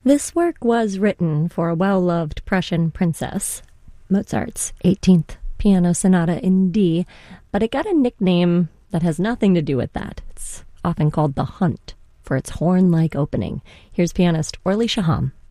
This work was written for a well-loved Prussian princess, Mozart's 18th Piano Sonata in D, but it got a nickname that has nothing to do with that. It's often called the Hunt for its horn-like opening. Here's pianist Orly Shaham.